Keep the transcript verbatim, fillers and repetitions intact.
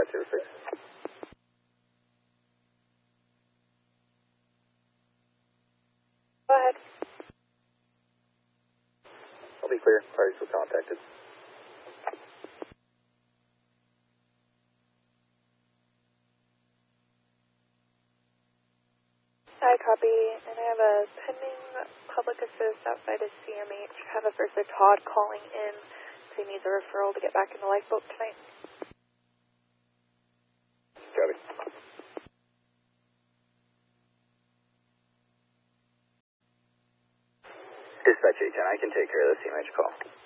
five zero six. Go ahead. I'll be clear. Parties were contacted. I copy, and I have a pending public assist outside of C M H. I have a First Todd calling in. So he needs a referral to get back in the lifeboat tonight. Copy. Dispatch eight ten, I can take care of the C M H call.